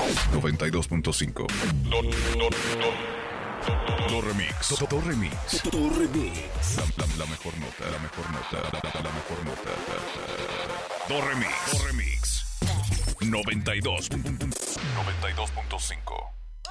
92.5. Do Remix. La mejor nota. La mejor nota. Do Remix. 92.5.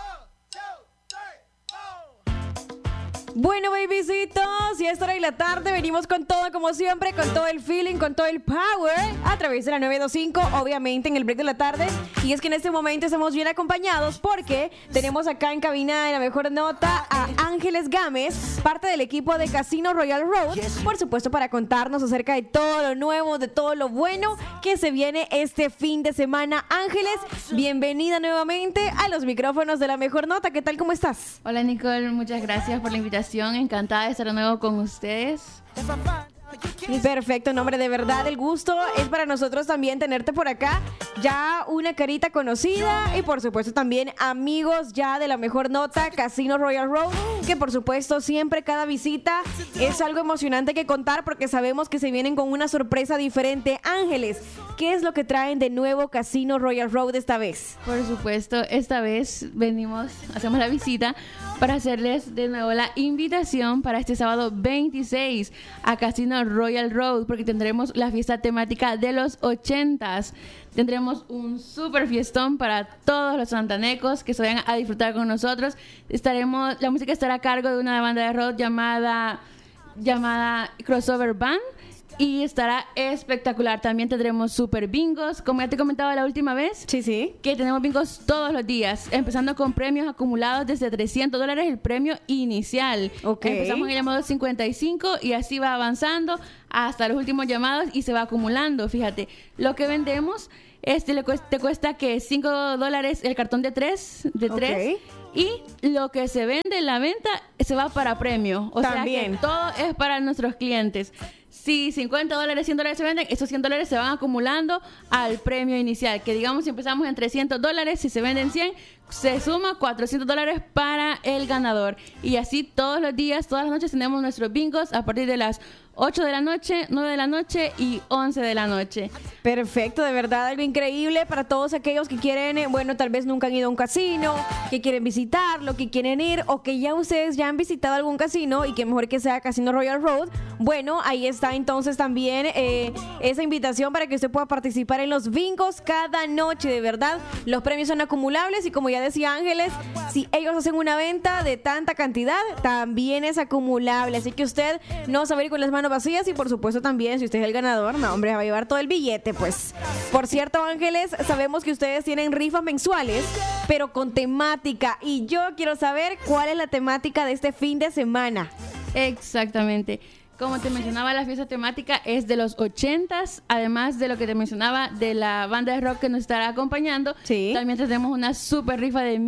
Bueno, babycitos, y a esta hora de la tarde venimos con todo, como siempre, con todo el feeling, con todo el power, a través de la 925, obviamente en el break de la tarde. Y es que en este momento estamos bien acompañados porque tenemos acá en cabina de la mejor nota a Ángeles Gámez, parte del equipo de Casino Royal Road, por supuesto para contarnos acerca de todo lo nuevo, de todo lo bueno que se viene este fin de semana. Ángeles, bienvenida nuevamente a los micrófonos de la mejor nota. ¿Qué tal? ¿Cómo estás? Hola Nicole, muchas gracias por la invitación. Encantada de estar de nuevo con ustedes. Perfecto, nombre, de verdad el gusto es para nosotros también tenerte por acá, ya una carita conocida y por supuesto también amigos ya de la mejor nota, Casino Royal Road, que por supuesto siempre cada visita es algo emocionante que contar porque sabemos que se vienen con una sorpresa diferente. Ángeles, ¿qué es lo que traen de nuevo Casino Royal Road esta vez? Por supuesto, esta vez hacemos la visita para hacerles de nuevo la invitación para este sábado 26 a Casino Royal Road, porque tendremos la fiesta temática de los 80s. Tendremos un super fiestón para todos los santanecos que se vayan a disfrutar con nosotros. La música estará a cargo de una banda de rock llamada Crossover Band. Y estará espectacular. También tendremos super bingos, como ya te comentaba la última vez. Sí. Que tenemos bingos todos los días, empezando con premios acumulados desde $300 el premio inicial. Okay. Empezamos en el llamado 55 y así va avanzando hasta los últimos llamados y se va acumulando. Fíjate, lo que vendemos te cuesta que $5 el cartón de tres. Okay. Y lo que se vende en la venta se va para premio. O también. sea que todo es para nuestros clientes. Si $50, $100 se venden, esos $100 se van acumulando al premio inicial. Que digamos, si empezamos en $300, si se venden 100, se suma $400 para el ganador. Y así todos los días, todas las noches tenemos nuestros bingos a partir de las 8 de la noche, 9 de la noche y 11 de la noche. Perfecto, de verdad, algo increíble para todos aquellos que quieren, tal vez nunca han ido a un casino, que quieren visitarlo, que quieren ir, o que ya ustedes ya han visitado algún casino y que mejor que sea Casino Royal Road. Bueno, ahí está entonces también esa invitación para que usted pueda participar en los bingos cada noche, de verdad. Los premios son acumulables y como ya decía Ángeles, si ellos hacen una venta de tanta cantidad, también es acumulable. Así que usted no se va a ir con las manos vacías y por supuesto también, si usted es el ganador, no hombre, va a llevar todo el billete, pues. Por cierto, Ángeles, sabemos que ustedes tienen rifas mensuales, pero con temática, y yo quiero saber cuál es la temática de este fin de semana. Exactamente. Como te mencionaba, la fiesta temática es de los 80s, además de lo que te mencionaba de la banda de rock que nos estará acompañando. Sí. También tenemos una super rifa de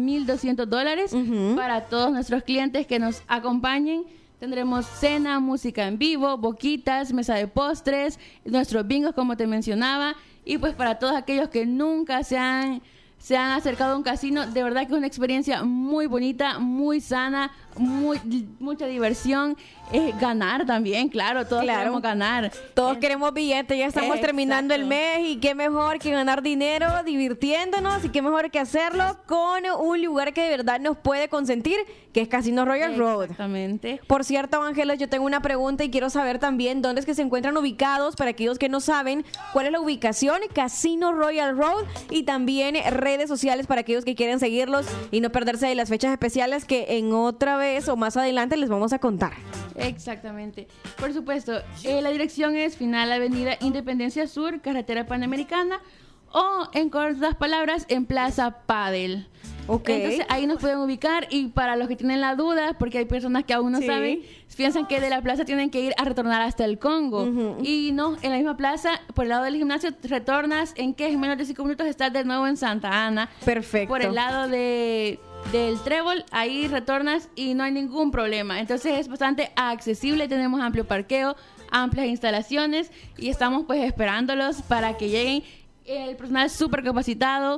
$1,200 para todos nuestros clientes que nos acompañen. Tendremos cena, música en vivo, boquitas, mesa de postres, nuestros bingos como te mencionaba. Y pues para todos aquellos que nunca se han acercado a un casino, de verdad que es una experiencia muy bonita, muy sana, mucha diversión. Ganar también, claro, todos queremos ganar. Todos queremos billetes, ya estamos terminando el mes y qué mejor que ganar dinero divirtiéndonos y qué mejor que hacerlo con un lugar que de verdad nos puede consentir, que es Casino Royal Road. Exactamente. Por cierto, Ángeles, yo tengo una pregunta y quiero saber también dónde es que se encuentran ubicados, para aquellos que no saben cuál es la ubicación, Casino Royal Road, y también redes sociales para aquellos que quieren seguirlos y no perderse de las fechas especiales que en otra vez o más adelante les vamos a contar. Exactamente. Por supuesto, la dirección es Final Avenida Independencia Sur, Carretera Panamericana, o en cortas palabras, en Plaza Padel. Okay. Entonces ahí nos pueden ubicar, y para los que tienen la duda, porque hay personas que aún no saben, piensan que de la plaza tienen que ir a retornar hasta el Congo. Y no, en la misma plaza, por el lado del gimnasio, retornas en que en menos de 5 minutos estás de nuevo en Santa Ana. Perfecto. Por el lado del Trébol, ahí retornas y no hay ningún problema. Entonces es bastante accesible, tenemos amplio parqueo, amplias instalaciones y estamos pues esperándolos para que lleguen. El personal súper capacitado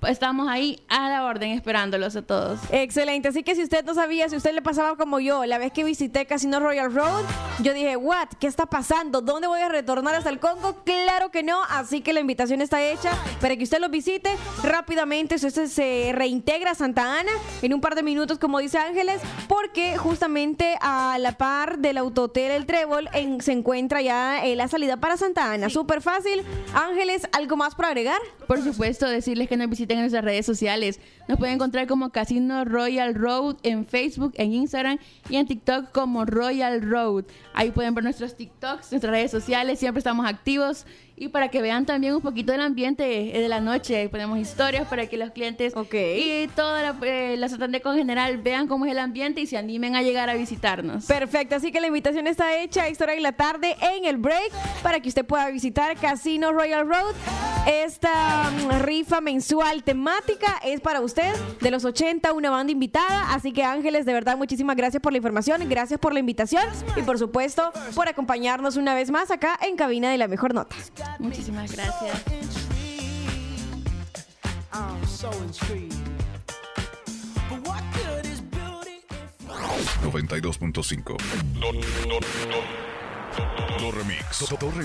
estamos ahí a la orden esperándolos a todos. Excelente, así que si usted no sabía, si usted le pasaba como yo, la vez que visité Casino Royal Road, yo dije, what, ¿qué está pasando? ¿Dónde voy a retornar hasta el Congo? Claro que no, así que la invitación está hecha para que usted los visite rápidamente. Usted se reintegra a Santa Ana en un par de minutos, como dice Ángeles, porque justamente a la par del Autohotel El Trébol se encuentra ya la salida para Santa Ana. Súper fácil. Ángeles, ¿algo más por agregar? Por supuesto, decirles que nos visiten en nuestras redes sociales. Nos pueden encontrar como Casino Royal Road en Facebook, en Instagram y en TikTok como Royal Road. Ahí pueden ver nuestros TikToks, nuestras redes sociales, siempre estamos activos. Y para que vean también un poquito del ambiente de la noche, ponemos historias para que los clientes y toda la Santander en general vean cómo es el ambiente y se animen a llegar a visitarnos. Perfecto, así que la invitación está hecha, Historia de la Tarde en el break, para que usted pueda visitar Casino Royal Road. Esta rifa mensual temática es para usted, de los 80, una banda invitada. Así que Ángeles, de verdad, muchísimas gracias por la información, gracias por la invitación y por supuesto por acompañarnos una vez más acá en Cabina de la Mejor Nota. Muchísimas gracias. 92.5. Do Remix.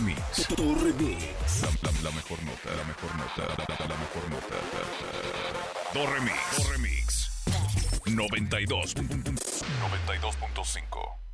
La mejor nota. La mejor nota. Do Remix. 92.5.